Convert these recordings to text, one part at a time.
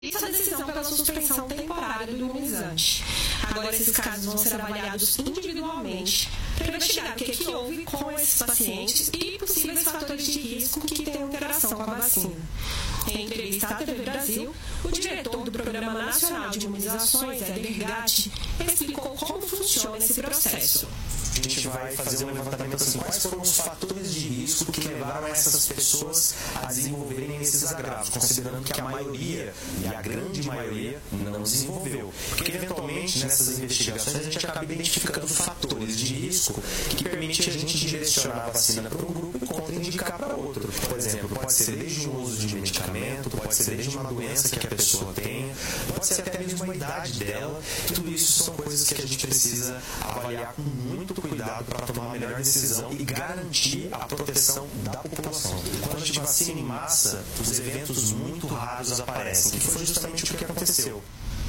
essa decisão pela suspensão temporária do imunizante. Agora, esses casos vão ser avaliados individualmente para investigar o que houve com esses pacientes e possíveis fatores de risco que tenham interação com a vacina. Em entrevista à TV Brasil, o diretor do Programa Nacional de Imunizações, Éder Gatti, explicou como funciona esse processo. A gente vai fazer um levantamento assim, quais foram os fatores de risco que levaram essas pessoas a desenvolverem esses agravos, considerando que a maioria, e a grande maioria, não desenvolveu. Porque, eventualmente, nessas investigações, a gente acaba identificando fatores de risco que permitem a gente direcionar a vacina para um grupo e contraindicar para outro. Por exemplo, pode ser desde um uso de medicamento, pode ser desde uma doença que a pessoa tenha, pode ser até mesmo a idade dela. Tudo isso são coisas que a gente precisa avaliar com muito cuidado para tomar a melhor decisão e garantir a proteção da população. Quando a gente vacina em massa, os eventos muito raros aparecem, que foi justamente o que aconteceu.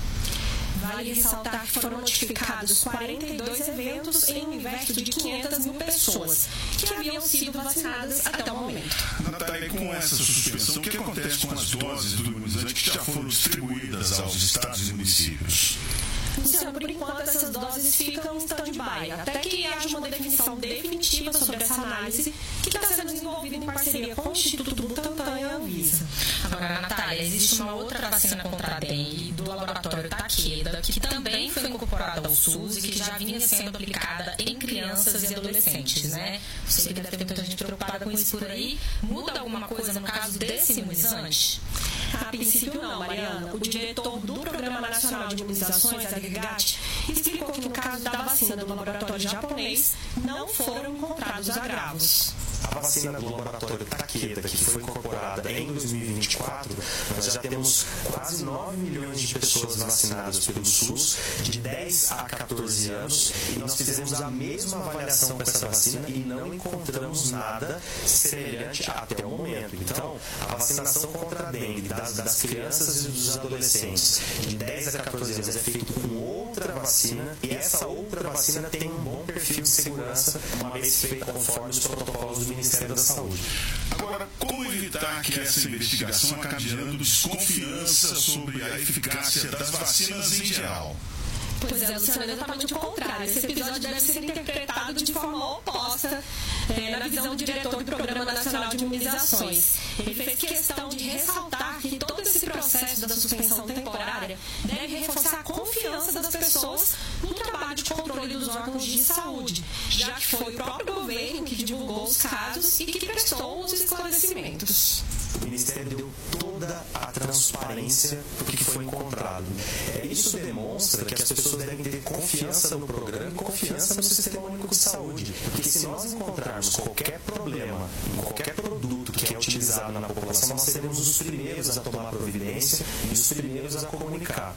Vale ressaltar que foram notificados 42 eventos em um universo de 500 mil pessoas que haviam sido vacinadas até o momento. Natália, com essa suspensão, o que acontece com as doses do imunizante que já foram distribuídas aos estados e municípios? Luciano, por enquanto, essas doses ficam em stand-by, até que haja uma definição definitiva sobre essa análise que está sendo desenvolvida em parceria com o Instituto Butantan e a Anvisa. Agora, Natália, existe uma outra vacina contra a dengue do laboratório Takeda, que também foi incorporada ao SUS e que já vinha sendo aplicada em crianças e adolescentes, né? Você que deve ter muita gente preocupada com isso por aí. Muda alguma coisa no caso desse imunizante? A princípio não, Mariana. O diretor do Programa Nacional de Imunizações, Éder Gatti, explicou que no caso da vacina do laboratório japonês não foram encontrados agravos. A vacina do laboratório Takeda, que foi incorporada em 2024, nós já temos quase 9 milhões de pessoas vacinadas pelo SUS, de 10 a 14 anos, e nós fizemos a mesma avaliação com essa vacina e não encontramos nada semelhante até o momento. Então, a vacinação contra a dengue das crianças e dos adolescentes de 10 a 14 anos é feita com outra vacina, e essa outra vacina tem um bom perfil de segurança, uma vez feita conforme os protocolos do Ministério da Saúde. Agora, como evitar que essa investigação acabe gerando desconfiança sobre a eficácia das vacinas em geral? Pois é, Luciano, é exatamente o contrário. Esse episódio deve ser interpretado de forma oposta na visão do diretor do Programa Nacional de Imunizações. Ele fez questão de ressaltar que todo esse processo da suspensão temporária deve reforçar a confiança das pessoas no trabalho de controle dos órgãos de saúde, já que foi o próprio governo que divulgou os casos e que prestou os esclarecimentos. O Ministério deu toda a transparência do que foi encontrado. Isso demonstra que as pessoas devem ter confiança no programa e confiança no Sistema Único de Saúde. Porque se nós encontrarmos qualquer problema em qualquer produto que é utilizado na população, nós seremos os primeiros a tomar providência e os primeiros a comunicar.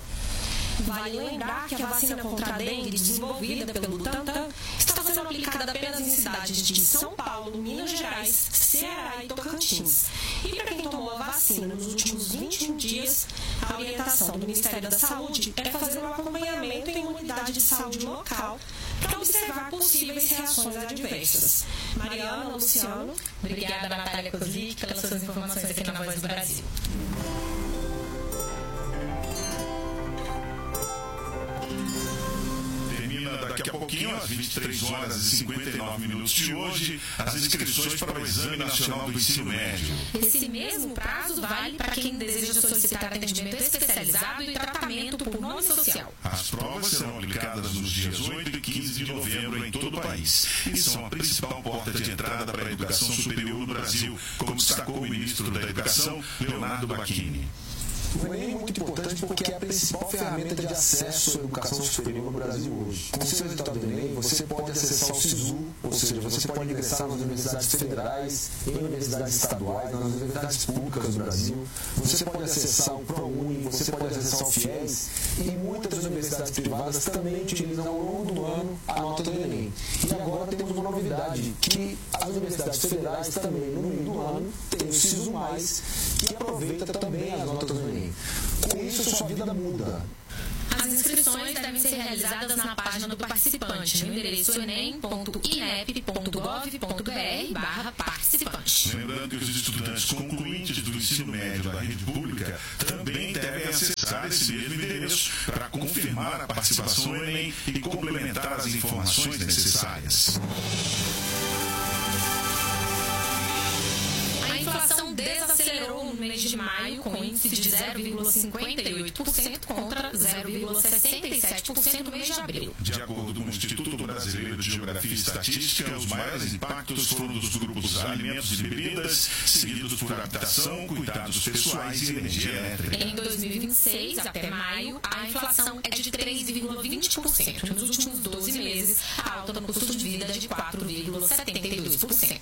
Vale lembrar que a vacina contra a dengue, desenvolvida pelo Butantan, está sendo aplicada apenas em cidades de São Paulo, Minas Gerais, Ceará e Tocantins. E para quem tomou a vacina nos últimos 21 dias, a orientação do Ministério da Saúde é fazer um acompanhamento em uma unidade de saúde local para observar possíveis reações adversas. Mariana, Luciano. Obrigada, Natália Kozik, pelas suas informações aqui na Voz do Brasil. Daqui a pouquinho, às 23 horas e 59 minutos de hoje, as inscrições para o Exame Nacional do Ensino Médio. Esse mesmo prazo vale para quem deseja solicitar atendimento especializado e tratamento por nome social. As provas serão aplicadas nos dias 8 e 15 de novembro em todo o país e são a principal porta de entrada para a educação superior no Brasil, como destacou o ministro da Educação, Leonardo Bacchini. O Enem é muito importante porque é a principal ferramenta de acesso à educação superior no Brasil hoje. Com o seu resultado do Enem, você pode acessar o SISU, ou seja, você pode ingressar nas universidades federais, em universidades estaduais, nas universidades públicas do Brasil. Você pode acessar o ProUni, você pode acessar o FIES, e muitas universidades privadas também utilizam ao longo do ano a nota do Enem. E agora temos uma novidade, que as universidades federais também, no meio do ano, tem o SISU+, que aproveita também as notas do Enem. Com isso, a sua vida muda. As As inscrições devem ser realizadas na página do participante, no endereço enem.inep.gov.br/participante. Lembrando que os estudantes concluintes do ensino médio da rede pública também devem acessar esse mesmo endereço para confirmar a participação no Enem e complementar as informações necessárias. A inflação desacelerou no mês de maio, com índice de 0,58% contra 0,67% no mês de abril. De acordo com o Instituto Brasileiro de Geografia e Estatística, os maiores impactos foram dos grupos alimentos e bebidas, seguidos por habitação, cuidados pessoais e energia elétrica. Em 2026, até maio, a inflação é de 3,20%. Nos últimos 12 meses, a alta no custo de vida é de 4,72%.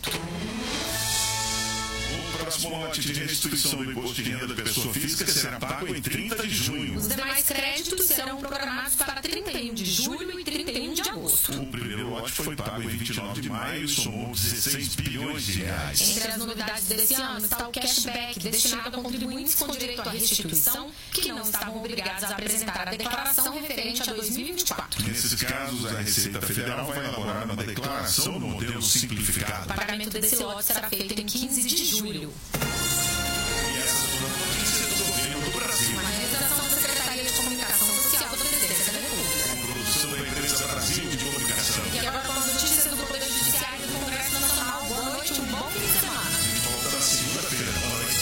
O próximo lote de restituição do imposto de renda da pessoa física será pago em 30 de junho. Os demais créditos serão programados para 31 de julho e 31 de agosto. O primeiro lote foi pago em 29 de maio e somou 16 bilhões de reais. Entre as novidades desse ano está o cashback destinado a contribuintes com direito à restituição que não estavam obrigados a apresentar a declaração referente a 2024. Nesses casos, a Receita Federal vai elaborar uma declaração no modelo simplificado. O pagamento desse lote será feito em 15 de julho. E essas foram as notícias do governo do Brasil. Uma realização da Secretaria de Comunicação Social da Presidência da República. Com produção da Empresa Brasil de Comunicação. E agora com as notícias do Poder Judiciário do Congresso Nacional. Boa noite, um bom fim de semana. Volta na segunda-feira. Boa noite,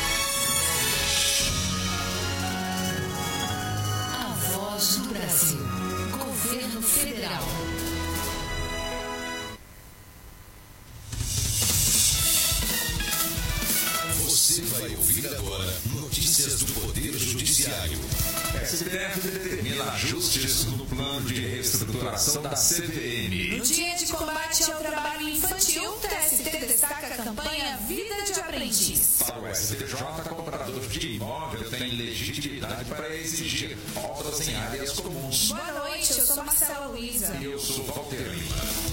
A Voz do Brasil. Governo Federal. Você vai ouvir agora notícias do Poder Judiciário. STF determina ajustes no plano de reestruturação da CVM. No dia de combate ao trabalho infantil, o TST destaca a campanha Vida de Aprendiz. Para o STJ, comprador de imóvel tem legitimidade para exigir obras em áreas comuns. Boa noite, eu sou Marcela Luiza. E eu sou Walter Lima.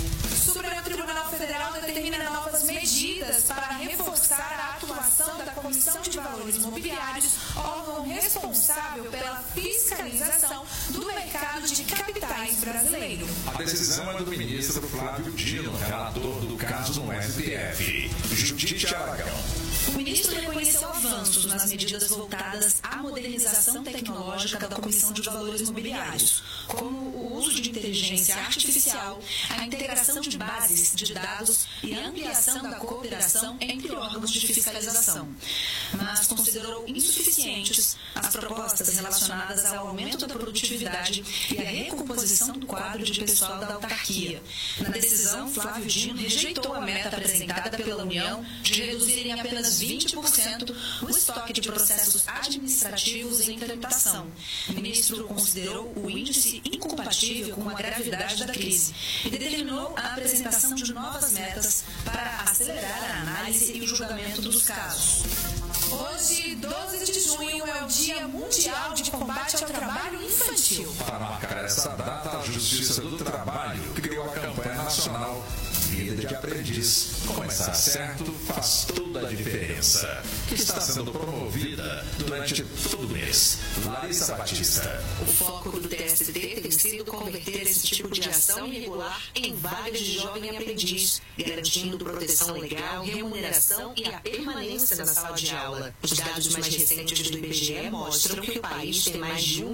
O Supremo Tribunal Federal determina novas medidas para reforçar a atuação da Comissão de Valores Mobiliários, órgão responsável pela fiscalização do mercado de capitais brasileiro. A decisão é do ministro Flávio Dino, relator do caso no STF. Judite Aragão. O ministro reconheceu avanços nas medidas voltadas à modernização tecnológica da Comissão de Valores Mobiliários, como o uso de inteligência artificial, a integração de bases de dados e a ampliação da cooperação entre órgãos de fiscalização. Mas considerou insuficientes as propostas relacionadas ao aumento da produtividade e à recomposição do quadro de pessoal da autarquia. Na decisão, Flávio Dino rejeitou a meta apresentada pela União de reduzir em apenas 20% o estoque de processos administrativos em tramitação. O ministro considerou o índice incompatível com a gravidade da crise e determinou a apresentação de novas metas para acelerar a análise e o julgamento dos casos. Hoje, 12 de junho, é o Dia Mundial de Combate ao Trabalho Infantil. Para marcar essa data, a Justiça do Trabalho criou a campanha nacional Vida de Aprendiz. Começar certo faz toda a diferença. Que está sendo promovida durante todo o mês. Larissa Batista. O foco do TST tem sido converter esse tipo de ação irregular em vagas de jovem aprendiz, garantindo proteção legal, remuneração e a permanência na sala de aula. Os dados mais recentes do IBGE mostram que o país tem mais de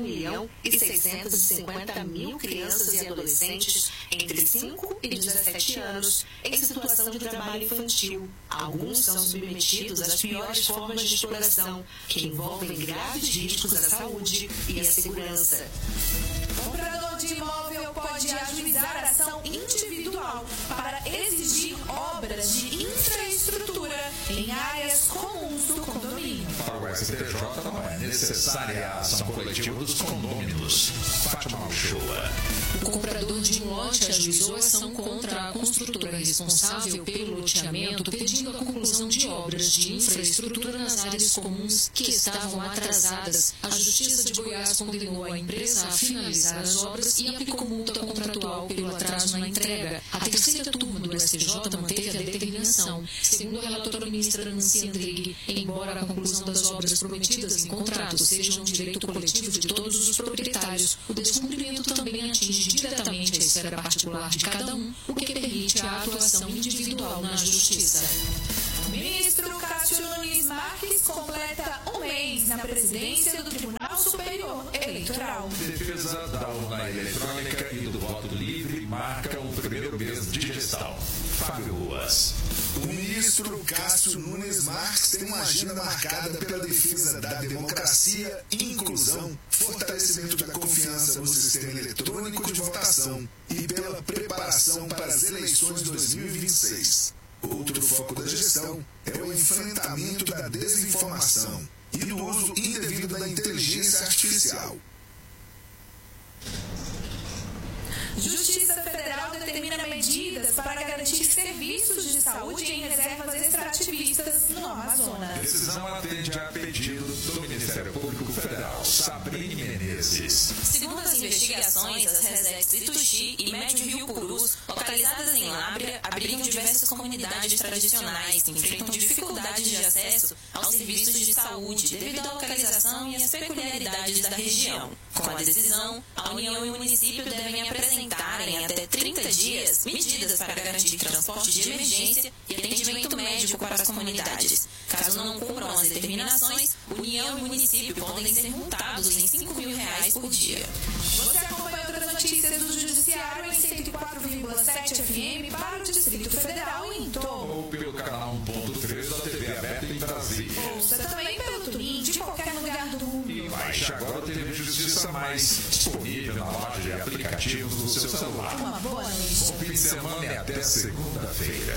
1.650.000 crianças e adolescentes entre 5 e 17 anos em situação de trabalho infantil. Alguns são submetidos às piores formas de exploração, que envolvem graves riscos à saúde e à segurança. O comprador de imóvel pode ajuizar ação individual para exigir obras de infraestrutura em áreas comuns do condomínio. Para o STJ não é necessária a ação coletiva dos condôminos. Fátima Uchoa. O comprador de um lote ajuizou ação contra a construtora responsável pelo loteamento, pedindo a conclusão de obras de infraestrutura nas áreas comuns que estavam atrasadas. A Justiça de Goiás condenou a empresa a finalizar as obras e aplicou multa contratual pelo atraso na entrega. A terceira turma do STJ manteve a determinação. Segundo a relatora ministra Nancy Andrighi, embora a conclusão das obras obras prometidas em contrato sejam direito coletivo de todos os proprietários, o descumprimento também atinge diretamente a esfera particular de cada um, o que permite a atuação individual na Justiça. O ministro Cássio Nunes Marques completa um mês na presidência do Tribunal Superior Eleitoral. Defesa da urna eletrônica e do voto livre marca o primeiro mês de gestão. Fábio Ruas. O ministro Cássio Nunes Marques tem uma agenda marcada pela defesa da democracia, inclusão, fortalecimento da confiança no sistema eletrônico de votação e pela preparação para as eleições de 2026. Outro foco da gestão é o enfrentamento da desinformação e do uso indevido da inteligência artificial. Justiça Federal determina medidas para garantir serviços de saúde em reservas extrativistas no Amazonas. Decisão atende a pedido do Ministério Público Federal. Sabrine Menezes. Segundo as investigações, as reservas de Ituxi e Médio Rio Purus, localizadas em Lábrea, abrigam diversas comunidades tradicionais que enfrentam dificuldades de acesso aos serviços de saúde devido à localização e às peculiaridades da região. Com a decisão, a União e o município devem apresentar em até 30 dias medidas para garantir transporte de emergência e atendimento médico para as comunidades. Caso não cumpram as determinações, União e município podem ser multados em R$ 5.000 por dia. Você acompanha outras notícias do Judiciário em 104,7 FM para o Distrito Federal e em torno. Ou pelo canal 1.3 da TV aberta em Brasília. Ouça também pelo TuneIn de qualquer lugar do mundo. E baixe agora o TV Justiça Mais, disponível na loja de aplicativos do seu celular. Uma boa noite. Bom fim de semana e até segunda-feira.